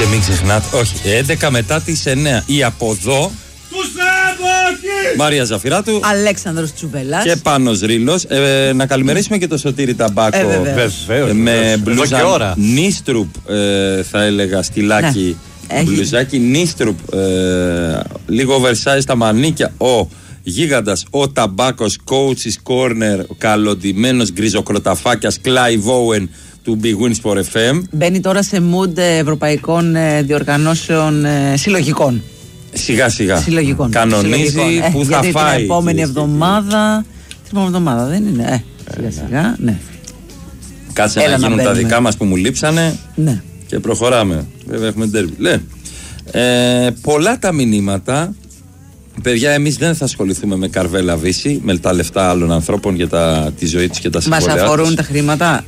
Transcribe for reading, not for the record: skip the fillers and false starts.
μην ξεχνάτε. Όχι, 11 μετά τις 9. Ή από εδώ. Μάρια Ζαφυράτου, Αλέξανδρος Τσουβελάς και Πάνος Ρήλος. Να καλημερίσουμε και το Σωτήρη Ταμπάκο. Βεβαίως. Με μπλουζά Νίστρουπ, θα έλεγα, στυλάκι. Ναι. Μπλουζάκι Νίστρουπ, λίγο oversize τα μανίκια. Ο γίγαντας, ο Ταμπάκος, Coach's Corner, ο καλοντημένος γκριζοκροταφάκιας Clive Owen του Big Wins for FM. Μπαίνει τώρα σε mood ευρωπαϊκών διοργανώσεων συλλογικών. Σιγά σιγά. Συλλογικών. Κανονίζει που θα γιατί φάει. Την επόμενη εβδομάδα. Την επόμενη εβδομάδα δεν είναι. Σιγά σιγά, ναι. Κάτσε να γίνουν τα δικά μας που μου λείψανε. Ναι. Και προχωράμε. Βέβαια έχουμε ντέρμπι. Πολλά τα μηνύματα. Παιδιά, εμείς δεν θα ασχοληθούμε με καρβέλα βύση, με τα λεφτά άλλων ανθρώπων για τη ζωή τους και τα συμβόλαια. Μας αφορούν τα χρήματα.